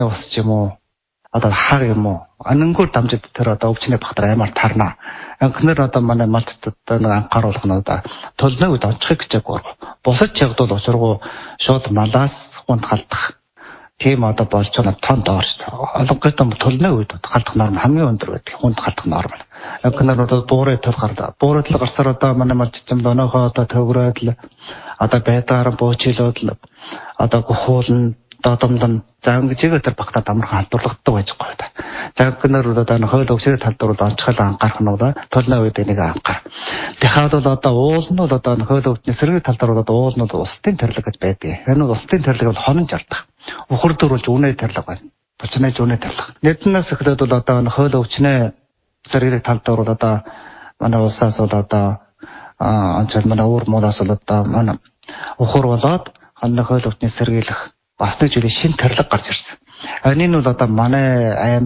бас ч юм уу одоо хар юм уу анангур дамжид тэр одоо өвчнээ багтар аймаар тарна. Анхнаар одоо манай малчтад нэг анхааруулах нь одоо төлнөө үед онцхыг гэж яг бусад чигдвэл учиргуу шууд малаас хунд халдах тийм одоо болж байгаа тон доорч олонхойд төлнөө үед халдах норм хамгийн өндөр байдаг. Хунд халдах норм. Анхнаар одоо буурай төл гарлаа. Буурай төл гарсаар одоо манай малчтанд өнөөхөө одоо төврөөд л одоо байдгаар буучилоод л одоо гохуулн додомдон за ингэж тэр багтаад амархан халдварлагддаг байж байгаа та. За гэнээр одоо хууль өвчнөө талдвар онцгойлон анхаарах нь бол төлнөө үед энийг анхаар. Дахиад бол одоо уул нь бол одоо хууль өвчнөө сэргийг талдвар бол уул нь улсын тэрлэг гэж байдаг. Энэ бол улсын тэрлэг бол хонон жардах. Ухар дөрвөлж үнэ тэрлэг байна. Бочнэж үнэ тэрлэг. Нэгднээс эхлээд бол одоо хууль өвчнөө сэргийг талдвар бол одоо манай улсаас бол одоо анчаад манай өөр муулаас бол одоо манай ухар болоод хоног хууль өвчнөө сэргийлэх бас нэг жилийн шин тэрлэг гарч ирсэн. Энэ нь бол одоо манай аймаг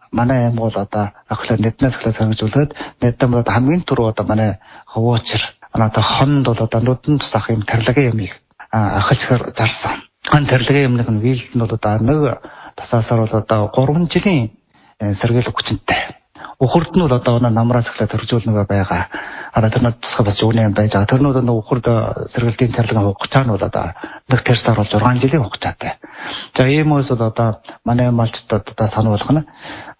бол одоо ахлаа нэгднээс эхлээд хэрэгжүүлээд нэгдэн бол хамгийн түрүү одоо манай хөвөөчр одоо хонд бол одоо нүдэн тусах юм тэрлэгийн юмыг ахилчаар зарсан. Энэ тэрлэгийн юмныг нь вилд нь бол одоо нэг тасаасаар бол одоо 3 жилийн сэргийлэх хүчинтэй. Ухард нь бол одоо намраас эхлээд хэрэгжүүлнэ байгаа. Одоо тэрнүүд тусгай бас юуны юм байж байгаа. Тэрнүүд нэг ухард сэргэлтийн тэрлэгийн хугацаа нь бол одоо нэг тэрсаар бол 6 жилийн хугацаатай. За ийм үс бол одоо манай малчтад одоо сануулгах нь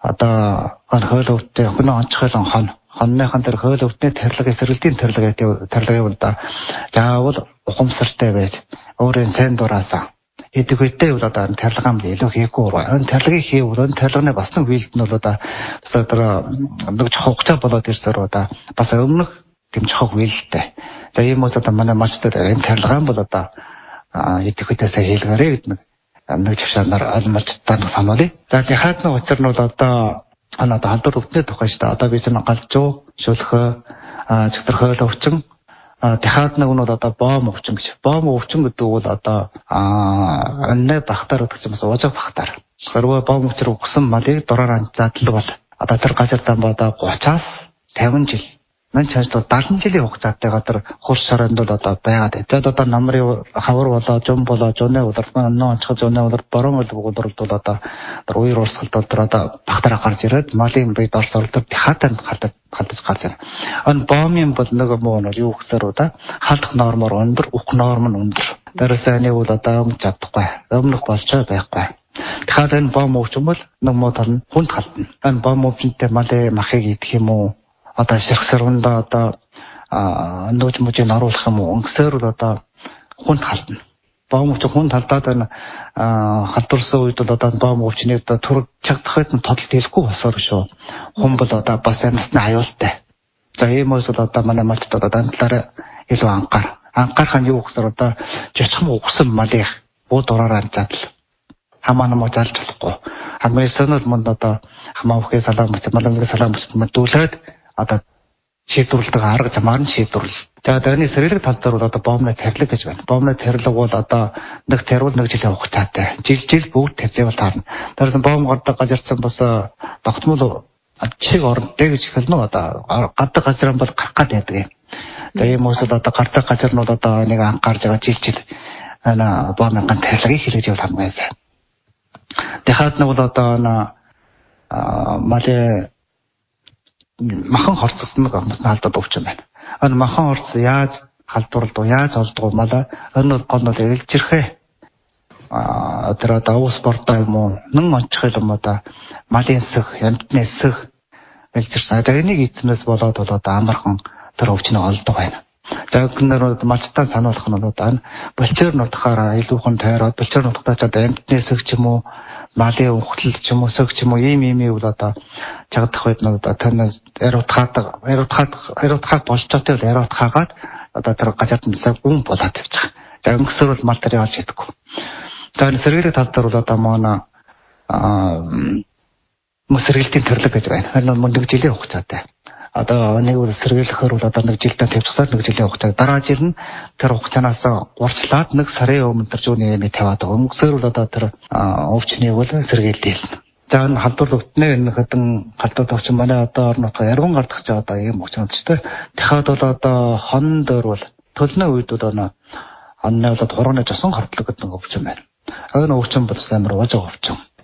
одоо хууль өвдөлтөй хөнөө онцгойлон хонныхан тэр хууль өвдөлтөй тэрлэгийн сэргэлтийн тэрлэгийн бол одоо заавал ухамсартай байж өөрийн сайн дураасаа эдэг үедээ бол одоо тэрлэгам илүү хийхгүй ураа. Энэ тэрлэгийг хийвэл энэ тэрлэгний бас нэг вилд нь бол одоо бас одоо нэг хугацаа болоод ирсээр одоо бас өмнөх дэмжих вилдтэй. За ийм үс одоо манай малчтад энэ тэрлэгам бол одоо эдэг үедээсээ хийлгээрэй гэдэг нэг чавшаанаар малчтад сануулъя. За яхаадны учир нь бол одоо халдвар өвчнөө тухай шүү дээ. Одоо би чинь галжуу, шүлхөө, чигтэрхөөл өвчин дахиад нэг нь бол одоо боом өвчин гэж. Боом өвчин гэдэг бол одоо нэ бахтар гэдэг чинь бас уужиг бахтар. Сөрвөө боом өвчрө өгсөн малыг дураараа задлаг бол одоо тэр газар дан одоо 30-аас 50 жил. Мань чанарт 70 жилийн хугацаатайгаар тэр хурц шоронд бол одоо байгаад. Тэгээд одоо намрын хавар болоо, жум болоо, жуны удирдсан нөө онцгой жуны удирд борон удирд бол одоо тэр үер урсгалд бол тэр одоо бахтараа гарч ирээд малын бие дорс орлоор дахиад халдаж гарч ирнэ. Энэ боомын бол нэг муу нь юу гэсээр удаа халдах нормоор өндөр, ух норм нь өндөр. Дээрээс энийг бол одоо өмч чадахгүй. Өмнөх болчоо байхгүй. Тэгэхээр энэ боом өвчин бол нэг муу тал нь хүнд халтна. Энэ боом өвчнөд малын махыг идэх юм уу? Одоо ширхсэрундаа одоо нөөж мужийг оруулах юм уу? Өнгөсөр бол одоо хүнд халтна. Боом өвчин хүнд халдаад энэ халдварсан үед бол одоо боом өвчнийг одоо түрэг чагдахад нь тодолт хэлэхгүй болсоор шүү. Хүн бол одоо бас насны аюултай. За ийм үс бол одоо манай малчд одоо талаараа илүү анхаарах нь юу гэхээр одоо жичхэм өгсөн малыг буу дураараа задал хамаа намаа залж болохгүй. Хамгийн сонир манд одоо хамаа өхөө салаам малангын салаам дүүлээд одоо шийдвэрлэдэг арга замаар нь шийдвэрлэл. За дайны сэргэлэг тал дээр бол одоо боомны тэрлэг гэж байна. Боомны тэрлэг бол одоо нэг тэрвэл нэг жилийн хугацаатай. Жил бүгд тэрлэг таарна. Тэрсэн боом гардаг газарсан бас тогтмол чиг орнтой гэж хэлнэ одоо гадаг газар нь бол гарах гад байдаг юм. За ийм үс одоо гардаг газар нь бол одоо нэг анхаарж байгаа жил боомны тэрлэгийг хэлж явах хамгийн сайн. Дахиад нэг бол одоо малын махан хорцсон нэг амсны халдвар өвчин байна. Энэ махан хорц яаж халдварлуу, яаж олдгоо малаа энэ гол нь ээлжирхээ. Тэр одоо ус бордоо юм уу, нэн онцгой юм одоо малын сөх, ямтны сөх ээлжирсэн. За энийг эзнээс болоод бол одоо амархан тэр өвчнөө олдог байна. За гэнээр малчтаа сануулах нь бол одоо болчоор нутгаараа илүүхэн тойроод болчоор нутгатаа ч одоо ямтны сөх ч юм уу малын өвхтөл ч юм уу сөх ч юм уу ийм бол одоо чагдах үед нь одоо тэрнээс ариутхаад болцоотой бол ариутхаагаад одоо тэр газарт нисээ гүн болоод тавьчих. За өнгөсөр бол мал тарыг олж идэхгүй. За энэ сэргэлэг тал дээр бол одоо манай сэргэлтийн төрлөг гэж байна. Энэ нэг жилийн хугацаатай. Одоо нэг үл сэргийлэхээр бол одоо нэг жилдээ тавьчихсаар нэг жилийн хугацаа. Дараа жил нь тэр хугацаанаас урьдчилаад нэг сарын өмнө тэр зүүнний юм тавиад байгаа. Өнгөсөр бол одоо тэр өвчнийг бол сэргийлдээл. За энэ халдвар өвтнөө энэ хэдэн халдвар өвчин манай одоо орнот ярган гардах ч одоо ийм өвчин ч тэ. Дахиад бол одоо хон дээр бол төлнөө үед бол онны бол хурууны жосон хортлог гэдэг нэг өвчин байна. Энэ өвчин бол амар уужиг өвчин.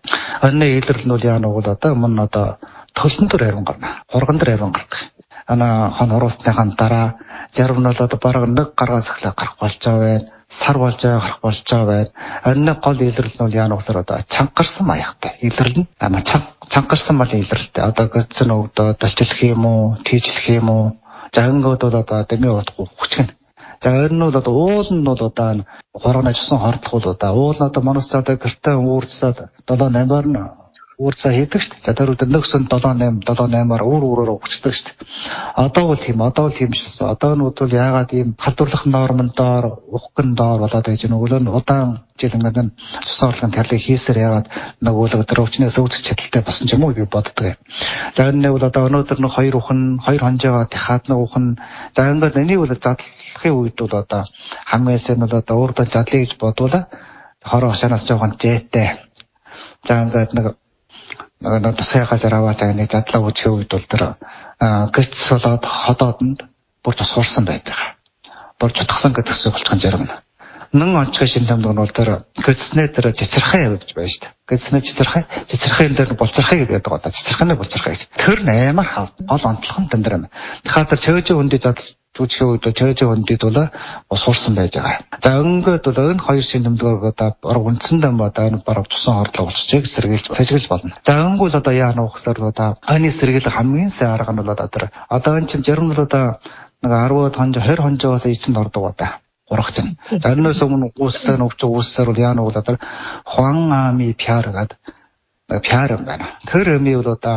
Анны илрэл нь яа нэг бол одоо мөн одоо төлсөн төр харин гарна. Хурган дээр харин гардаг. Ана хон уруусныхаа дараа зарим нь одоо бараг нэг гаргаас эхлээ гарах болж байгаа байна. Сар болж гарах болж байгаа байна. Анны гол илрэл нь яа нэгсэр одоо чангарсан маягтай. Илрэл нь ама чангарсан мал илрэлтэй. Одоо гэсэн өгдөө долчлох юм уу, тийжлэх юм уу? За ингээд бол одоо дэмий удахгүй хүчгэн. За өөр нь бол одоо уул нь бол одоо хорогнож усан хордлох бол одоо уул нь одоо манас цаадаа гэртээ уурцаад 7-8-аар нь уурцаа хийдэг шүү дээ. За тэр үед нөгсөн 7-8-аар өөрөөр хүчдэг шүү дээ. Одоо бол тийм шээс. Одоо нь бол яагаад ийм халдварлах нормондоор, ухгын доор болоод байж байгаа нөгөө нь удаан жил ингээд цусан орлогын тарлыг хийсээр яагаад нөгөө тэр өвчнөөс өвдөх чадaltaй болсон ч юм уу гэж боддог. За энэ бол одоо өнөөдөр нэг 2 хонжоогоо дахиад нэг ухын за ингээд энийг бол задлахын үед бол одоо хамгийн сайн бол одоо өөртөө задлая гэж бодвол хороо хашаанаас жоохон зээтэй. За ингээд нэг тасайхаас аваад нэг задлаа үжих үед бол тэр гэц болоод ходоодонд бүр тусгаарсан байдаг. Бүр чутгсан гэдэг зүйл болчихсон жаргал. Нэн онцгой шин томдгон бол тэр гэцснээ тэр цэцэрхай явж байна шүү дээ. Гэцснээ цэцэрхайн дээр болцорхой гэдэг одоо цэцэрхайны болцорхой гэж. Тэр амар хав гол онцлогон тань юм. Тэгэхээр тэр чөөжөө хүндий задал түүчгээ үед чөөжөө хүндийд бол суурсан байж байгаа. За өнгөд бол энэ хоёр шин томдгоор одоо бараг үндсэндээ одоо энэ бараг тусан хордлого болчихжээ сэргийлж сажиглаж болно. За өнгөл одоо яа нөхсөр одоо аны сэргийлэх хамгийн сайн арга нь бол одоо энэ чинь зарим нь одоо нэг 10 хонжоо 20 хонжоос эцэнд ордог одоо урагч. За энэс өмнө ууссан өвчөөсөр бол яа нэг одоо хуан ами пиар гэдэг пиар байна. Тэр эми бол одоо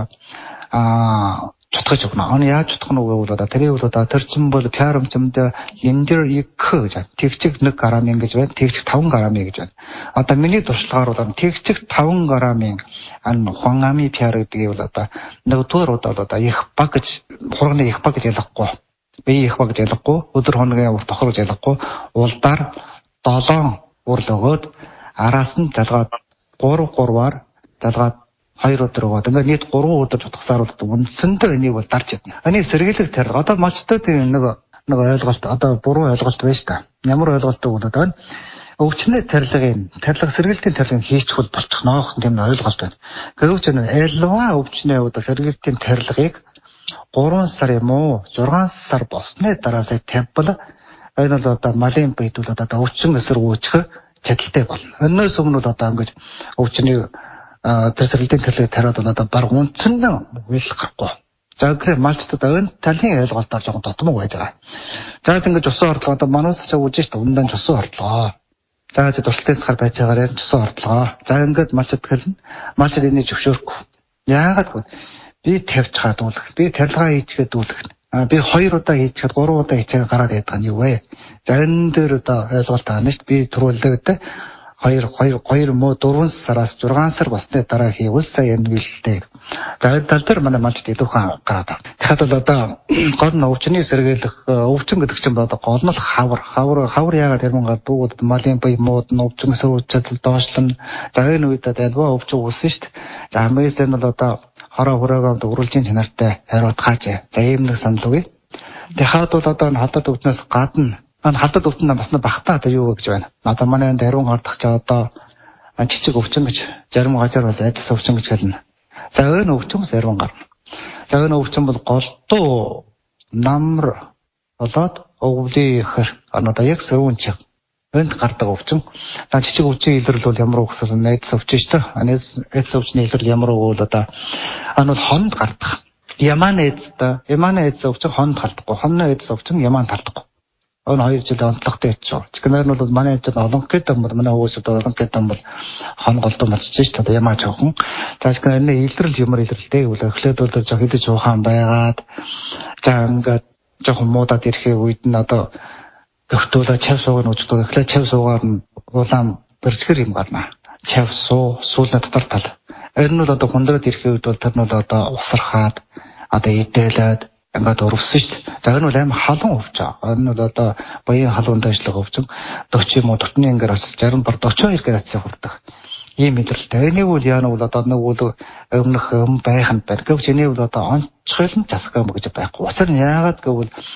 чутгаж өгнө. Оны яаж чутгах нь вэ бол тэрийг бол тэр чин бол пиарамчмд эндэр их гэж тэгчиг 1 грамм гэж байна. Тэгчиг 5 грамм гэж байна. Одоо миний туршлагаар бол тэгчиг 5 граммын хуангами пиар гэдгийг бол одоо нэгдүгээр удаа одоо их баг гэж хурганы их баг гэж ялахгүй. Би их баг гэж ялахгүй. Өдөр хоногийн урт тохор гэж ялахгүй. Улдаар 7 урал өгөөд араас нь залгаад 3-3-аар залгаад 2 өдөр өгөөд ингээд нийт 3 өдөр чутгасаар бол үндсэндээ энийг бол дарж ядна. Энийг сэргийлэх тэр одоо мачтай тийм нэг ойлголт одоо буруу ойлголт байж та. Ямар ойлголт вэ одоо өвчнөө тарилга сэргийлтийн тарилгыг хийчихвэл болчих ноох тийм ойлголт байна. Гэвч элва өвчнөө одоо сэргийлтийн тарилгыг 3 сар юм уу 6 сар болсны дараасаа тавьбал энэ бол одоо малын бийдүүл одоо өвчин эсэргүүцэх чадaltaй болно. Өнөөс өмнө бол одоо ингэж өвчний тэр сэргийлтийн тарилгыг тариад одоо баг үндсэндээ үйл гарахгүй. За гэр малчтад энэ талын ойлголтоор жоохон дотмог байж байгаа. За ингэж усан хордлого одоо манаас ч үжиж та үндан усан хордлого. За туршилтын сар байж байгаарэ усан хордлого. За ингэж малчд хэлнэ. Малчд энийг зөвшөөрөхгүй. Яагаад гэвэл би тавьж хадуулах, би тарилгаа хийчихэд дүүлэх. Би 2 удаа хийчихэд 3 удаа хийчихэд гараад байдаг нь юу вэ? За энэ дээр одоо ойлголт аана шүү дээ. Би түрүүлдэгтэй 2 муу 4 сараас 6 сар болсны дараа хийвэл сайн юм гэлтэй. За энэ тал дээр манай малчд илүүхэн гараад байна. Тэгэхээр одоо гол нь өвчний сэргийлэх өвчин гэдэг чинь одоо гол нь хавар яагаад тэрмэн гадуугд малын бие мууд нь өвчин сөрүүлчэд доошлон за энэ үед альва өвчин үүсэн шүү дээ. За хамгийн сайн бол одоо хороо хөрөөгөөд өрүүлжийн чанартай хариуцгаач. За ийм нэг санал өгье. Тэгэхэд бол одоо энэ халдвар өвчнөөс гадна халдвар өвчин бас багтаа одоо юу гэж байна. Одоо манай энд хариун хардах чи одоо жижиг өвчин гэж зарим газар бол айдас өвчин гэж хэлнэ. За энэ өвчин зарим гарна. За энэ өвчин бол голдуу намар болоод өвлийн ихэр одоо яг сөрүүн чих энд гардаг өвчин. Жижиг өвчин илрэл бол ямар үгсэл айдас өвчин шүү дээ. Айдас өвчний илрэл ямар үг бол одоо бол хонд гардаг. Яман айдас өвчин хонд хaldахгүй. Хонны айдас өвчин яман хaldахгүй. Энэ 2 жил онцлогтой яцсан. Тэгнээр нь бол манай хэд олонхит юм бол манай хөөсөд олонхит юм бол хон голдуу малчж шүү дээ. Ямаа жоохон. За тэгэхээр энэ илрэл ямар илрэлтэй гэвэл эхлээд бол жоо хэдэж ухаан байгаад за ингээд жоохон муудаад ирэхээ үед нь одоо гөвтөлөө чав суугаар үжигдөө эхлээд чав суугаар нь улаан бэрцгэр юм гарна. Чав суулна дотор тал. Энэ нь бол одоо хундраад ирэхээ үед бол тэр нь бол одоо усархаад одоо идэлээд ингээд өрөвсөн шүү дээ. За энэ бол аим халуун өвчин. Энэ бол одоо баян халуунд ажиллах өвчин. 40 юм уу 40-ны ингээд очиж 60 бар 42 градусыг хүрдэг. Ийм мэдрэлтэй. Энийг бол яа нэг бол одоо нэг үл өмнөх байх нь байна. Гэвч энийг бол одоо онцгойлон засах юм гэж байхгүй. Учир нь яагаад гэвэл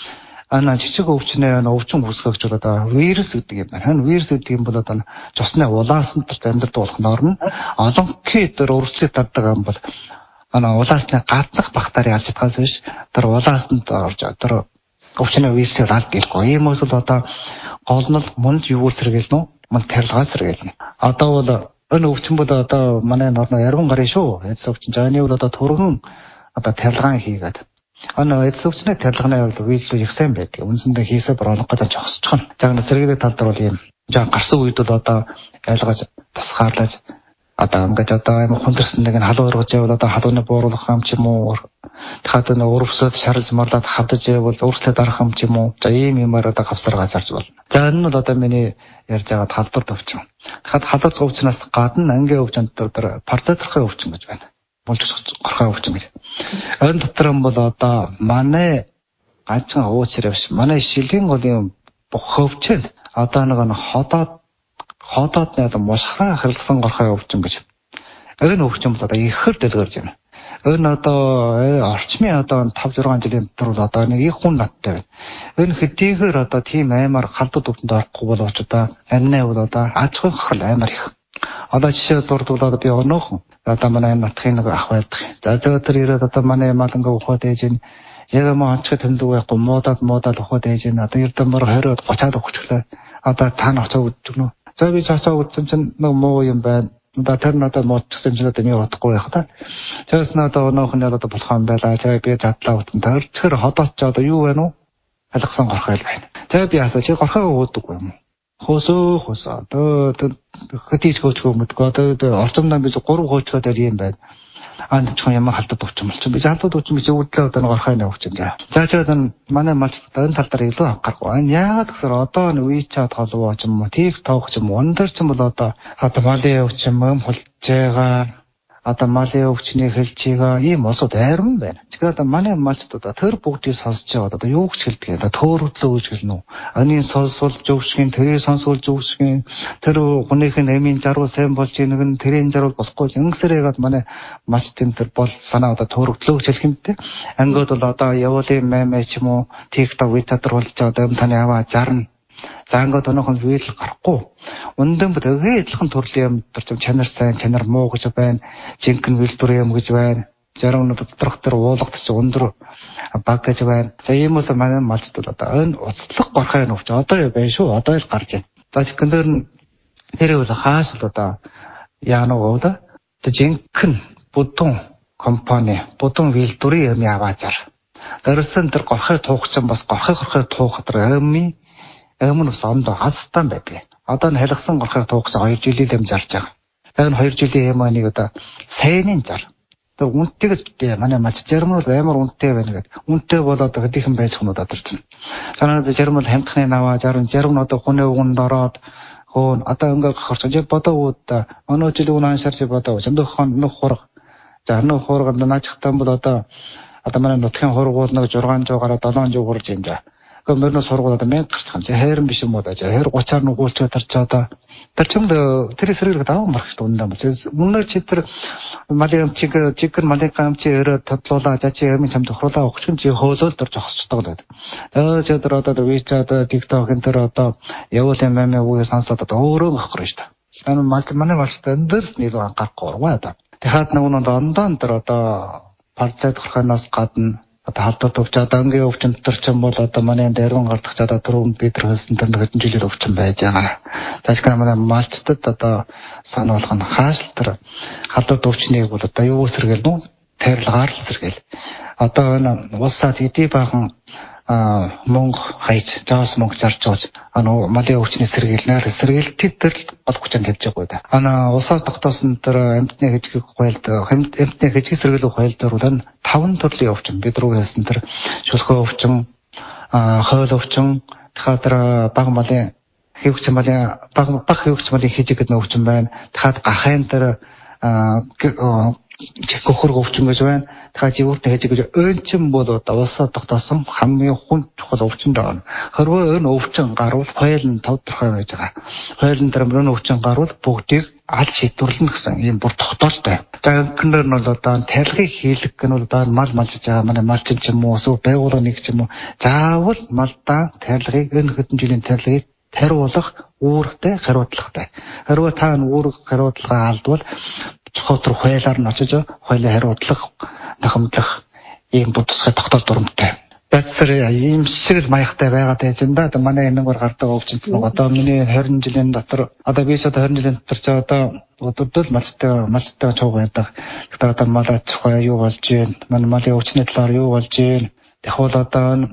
жижиг өвчнээ өвчин үүсгэж одоо вирус гэдэг юм байна. Вирус гэдэг юм бол одоо цусны улаасан дээр амьдрах орно. Олонхий дээр өрсөлдөж тардаг юм бол улаасны гаднах бактери алж чадхаас биш тэр улаасанд орж тэр өвчнөө вирусээр алд гэлгүй. Ийм үйл одоо гол нь мунд юу сэргээлнэ үү? Мунд тарилгаа сэргээлнэ. Одоо бол энэ өвчин бол одоо манай ярган гарын шүү. Эцс өвчин жааны бол одоо турган одоо тарилгаан хийгээд эцс өвчний тарилгааны бол үйлдэл их сайн байдаг. Үндсэндээ хийсээ бороолох гэж зогсчихно. За сэргээлийн тал дээр бол ийм гарсан үед бол одоо айлгаж тусгаарлаж одоо ингээд одоо юм хүндэрсэн нэг халуун өргөж явал одоо халууны бууруулах юм ч юм уу дахиад өрөвсөд шарлж марлаад хавдаж явал өөрчлөлт арах юм ч юм уу за ийм юмар одоо хавсаргаа зарж болно. За энэ нь бол одоо миний ярьж байгаа халдвар өвчин. Дахиад халдвар өвчнөөс гадна ангийн өвчин дотор паразитрохын өвчин гэж байна. Болж горхой өвчин гэж. Энэ дотор нь бол одоо манай ганцхан уучраа биш манай шилгийн голын бүх өвчин одоо нэг ходоодны одоо мушхран харилцсан горхой өвчин гэж. Энэ өвчин бол одоо ихэр дэлгэрж байна. Энэ одоо орчмын одоо 5-6 жилийн дотор бол одоо нэг их хүн надтай байна. Энэ хэдийгээр одоо тийм аймаар халдвар өвчөнд орохгүй боловч одоо амны бол одоо аж ахуйн хохирол аймаар их. Одоо жишээ дурдуулаад би өнөөхөн одоо манай натхын нэг ах байдаг. За тэр ирээд одоо манай маланга ухаад ээж нь яг маа онцгой тэмдэг байхгүй муудаад ухаад ээж нь одоо эрдэмэр 20-30 өгчлээ. Одоо та нар очоо үзчихнө. За би цаашаа үзсэн чинь нэг муу юм байна. Одоо тэр надад муудчихсан чинь одоо нэг утгагүй байх та. Тэрс надад өнөөх нь одоо болох юм байлаа. Тэгээ би задлаа утсан. Тэр ходооч одоо юу вэ нүү? Халахсан горхой байна. Тэгээ би асууж чи горхой уудаг юм уу? Хөөсөө одоо хөтийч хөөчгөө мэдгүй одоо орчомдоо би 3 хөөчгөө дээр юм байна. Чихэн ямар халдвар өвчин болчих. Би халдвар өвчин би зөвлөлөө одоо горхойны өвчин гээ. За одоо манай малчтаа энэ тал дээр илүү анхаарахгүй. Яагаад гэхээр одоо WeChat холбоо ч юм уу, TikTok ч юм уу, өндөр ч юм бол одоо малын өвчин юм болж байгаа. Одоо малын өвчний хэлчигээ ийм осод айрам байна. Тэгэхээр одоо манай малчтаа тэр бүгдийг сонсож байгаа. Одоо юу гэж хэлдэг вэ? Төөрөдлөө гэж хэлнэ үү? Анийн сонсвол зөвшгэн, тэрийг сонсвол зөвшгэн, тэр хүнийхэн эмийн зарвал сайн болж нэг нь тэрийн зарвал болохгүй. Ингэсээр яагаад манай малчтын тэр бол санаа одоо төөрөдлөө гэж хэлэх юм те. Ангид бол одоо явуулын мэмэ ч юм уу, TikTok, WeChat болж байгаа юм таны аваа зарна. За ингээд өнөөхон вийл гарахгүй. Үнэн дээр адилхан төрлийн юм дэр чанар сайн, чанар муу гэж байна. Жинхэнэ вилдүр юм гэж байна. Зарим нь доторх төр уулгад ч өндөр баг гэж байна. За иймээс манай малчд бол одоо энэ уцтлах горхой нөвч одоо байна шүү. Одоо л гарч байна. За жинхэнээр нь тэр үл хааш л одоо яанаа гоолаа. Тэг жинхэнэ будун компани, будун вилдүрийн юм яваазар. Дөрөсөн тэр горхой туухсан бас горхой туухад өмнө ус ондоо хастан байдаг. Одоо н харихсан горхой туухсан 2 жилийн юм зарж байгаа. Тэр 2 жилийн юм анийг одоо сайнын зар. Тэр үнэтэйгээс битээ манай мач Жерман бол амар үнэтэй байна гэдэг. Үнэтэй болоод хэдийнхэн байж хөнөд одорч. Санаад Жерман хамтхны наваа Жерман одоо хүнээ өгөнд ороод хөөн одоо ингээ хорчож бодоод өнөө жил үнэ аншаарч бодоо. Зөндөхөн нөх хург. За нөх хурганд наачхтан бол одоо манай нутгийн хургуул нэг 600 гараа 700 гурж юм жаа. Мөрнө сургууль одоо 1000 гарцхан. Хайрын биш юм уу даа. 20-30-аар нүгүүлчээ тарчаад тэр чимд тэр эсрэг даван марх дундаа ба. Үнээр чи тэр малын чигэр малын камчи өрөө тодлуулаа жачи ямын чамд хруулаа өгч чи хөөлөөл дор зогсчихдог гэдэг. Тэгээ тэр одоо WeChat, TikTok энэ тэр одоо явуулын мэмэ үгээ сонсоод одоо өөрөө гахрах шүү дээ. Манай манай малтай эндэрс нийлүү анхаарахгүй байна. Тэгэхад нэг ондон тэр одоо парцайд горхоноос гадна одоо халдвар төвч одоо ангийн өвчин дотор ч юм бол одоо манай энд арван гардах ч одоо түрүүн бид нар хэлсэн тэр хэдэн жилийн өвчин байж байгаа. Таашгүй манай малчтад одоо санаа болгох нь хааш тэр халдвар төвчнийг бол одоо юу сэргээл нүү тарилгаар л сэргээл. Одоо энэ улсад эдий бахан мөнгө хайж жаас мөнгө зарж байгаа малын өвчний сэргээлтэд тэр гол хүчинд хэлж байгаа да. Улсаас тогтоосон тэр амьтны хэжгийг хуйлд амьтны хэжгийг сэргээлэх хуйлд бол 5 төрлийн өвчин бид рүү хэлсэн тэр шүлхөө өвчин, хоол өвчин, дахиад тэр баг малын хэвгч малын баг хэвгч малын хэжиг гэдэг өвчин байна. Дахиад гахын тэр хөрг өвчин гэж байна. Дахиад живүүртэй хэжиг гэж өөнчин бол улсаа тогтоосон хамгийн хүн чухал өвчин даа. Хэрвээ энэ өвчин гарвал файл нь тодорхой байж байгаа. Файл нь тэр өвчин гарвал бүгдийг аль шийдвэрлэнэ гэсэн ийм бүр тогтоолтой. За гэнээр нь бол одоо тарилгыг хийлгэх гэн бол одоо мал малжиж байгаа манай малчин ч юм уу эсвэл байгууллага нэг ч юм уу заавал малдаа тарилгыг энэ хэдэн жилийн тарилгыг тариулах үүрэгтэй хариуцлагатай. Хэрвээ та үүрэг хариуцлага алдвал цохот руу хуулиар нь очиж хуулийн хариуцлага нөхөмдлөх ийм тусгай тогтоол дурамтай. Тэгэхээр ийм шиг л маягтай байгаад байж энэ да манай энэгээр гардаг өвчнөд одоо миний 20 жилийн дотор одоо би одоо 20 жилийн дотор ч одоо өдөртөл малцтай цуг байдаг. Тэгэхээр одоо малаа цохоо юу болж гин манай малын өвчнөд талаар юу болж гин тэгвэл одоо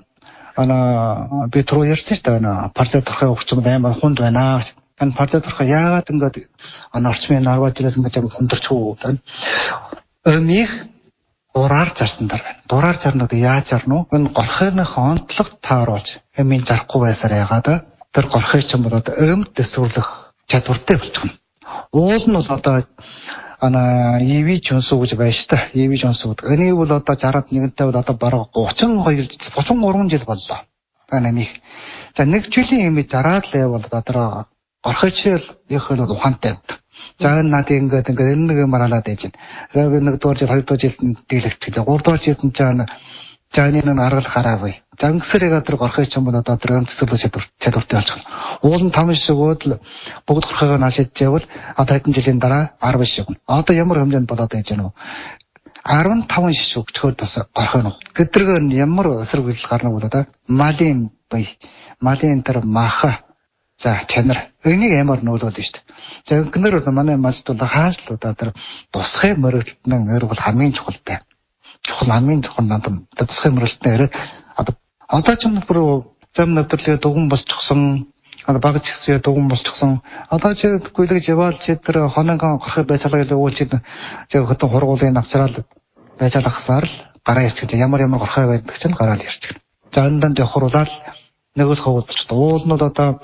би түрүү ярьсан шүү дээ парцет төрхөө өвчмөд амар хүнд байна. Энэ парцет төрхөө яагаад ингэж орчмын 10 жилээс ингэж хүндэрч хүү байна. Өмийг дураар зарсан даа. Дураар зарнууд яаж зарна вэ? Энэ горхойны онцлог тааруулж эмийн зарахгүй байсаар яагаад тэр горхой ч юм бол одоо өмд төсвөрлөх чадвартай болчихно. Уул нь бол одоо EV Johnson гэж байна шүү дээ. EV Johnson. Энийг бол одоо 61-тэй бол одоо бараг 33 жил боллоо. Намиг. За нэг жилийн эмийг зараад л бол одоо горхойчл их л ухаантай. За энэ над ингээд нэг юм маралаад байж байна. Нэг дугаар жил, хоёр дугаар жилд дийлэгдэх. За гурав дугаар жилд жааны нэг аргал хараагүй. За ингэсэрэг тэр горхойч юм бол одоо тэр өмцөрлөж чадвартай болчихно. Уул нь 5 шигүүд л бүгд горхойгоо наашиж явал одоо хэдэн жилийн дараа 10 шиг. Одоо ямар хэмжээнд болоод байж гэнэ үү? 15 шиг өчгөр бас горхой нь. Гэдрэг ямар эсрэг үйлдэл гарна бол одоо малын тэр маха. За чанар. Энийг ямар нөлөөлнө шүү дээ. За гэнээр бол манай малд бол хаашлуудаа тэр тусгай мөрөгдөлтнөн эр бол хамгийн чухалтай. Хамгийн чухал надад тусгай мөрөгдөлтнөө ирээд одоо ч юм бүр зам навтрлыг дугуун болчихсон. Багц хэсгээ дугуун болчихсон. Одоо чи гүйлгэж яваал чи тэр хоногоо горхой байцаалагыг уулж чи хөтөн хургуулын навчраал байцаалагсаар л гараа ирчих. Ямар горхой байдаг чинь гараал ирчих. За эндээ явахруулаад нэг л хавууд болчихсон. Уул нь одоо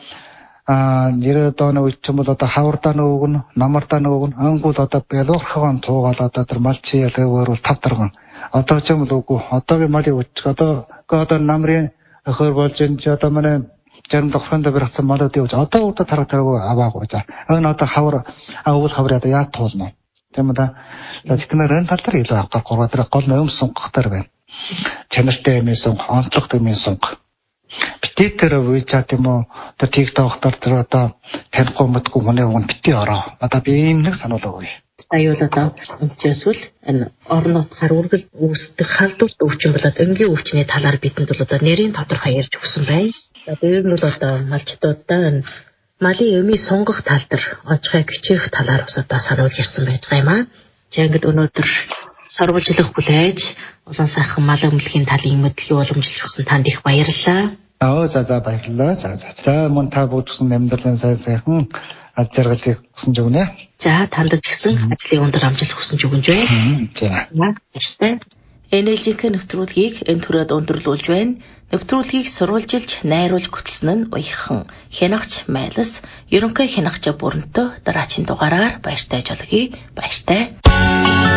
90 дооны үед ч юм бол одоо хавардаа нөгөг нь намардаа нөгөг нь ангууд одоо ялуурхан туугаал одоо тэр малчи ялгаагаар бол 5 дарган одоо ч юм бол үгүй одоогийн малын үуч одоо намрын өхөр болж энэ ч одоо манай зарим дохронд барьсан малуудын үуч одоо удаа тараагүй аваагүй за энэ одоо хавар одоо яа туулна тийм үү за тэгэхээр энэ тал дээр илүү авах гурван дээр гол нөм сунгахтар байна чанартай юм сунг онцлогтой юм сунг битээ тэр WeChat юм уу тэр TikTok дээр одоо танихгүй мэдгүй хүний уг битээ ороо. Одоо би ийм нэг сануулаагүй. Аюул одоо үнэчээсвэл энэ орон нутгаар үргэлж үүсдэг халдварт өвчин болоод энгийн өвчний талаар бидэнд бол одоо нэрийн тодорхой ярьж өгсөн байна. За дээр нь бол одоо малчдуудаа малын эмийн сунгах тал дээр онцгой гिचээх талаар бас одоо сануулж ярьсан байж байгаа юм аа. За ингээд өнөөдөр сурвалжлах хүлээж улаан сайхан мал өмлөхийн талын мэдлэгийг уламжилж өгсөн танд их баярлалаа. За баярлалаа. За мөн та бүгдсэн амьдралын сайхан ажиргалыг хүсэж өгнө. За танд ч гэсэн ажлын өндөр амжилт хүсэж өгнө жөө. За. Баярлалаа. NLG-ийн нэвтрүүлгийг энэ төрөд өндөрлүүлж байна. Нэвтрүүлгийг сурвалжилж, найруулж хөтлсөн нь уяхан хянагч Майлас, ерөнхий хянагч Бүрэнтөө дараачийн дугаараар баяртай жолгий. Баяртай.